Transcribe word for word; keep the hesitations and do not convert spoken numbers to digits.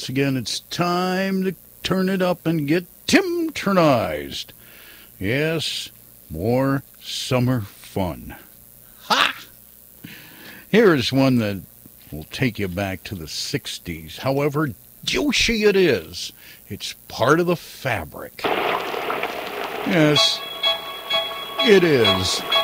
once again, it's time to turn it up and get Tim-turnized. Yes, more summer fun. Ha! Here's one that will take you back to the sixties. However douchey it is, it's part of the fabric. Yes, it is.